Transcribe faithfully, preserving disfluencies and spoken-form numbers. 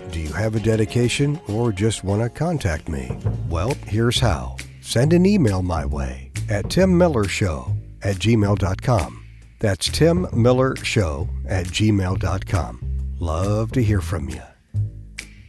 Do you have a dedication or just want to contact me? Well, here's how. Send an email my way at timmillershow at gmail dot com. That's timmillershow at gmail dot com. Love to hear from you.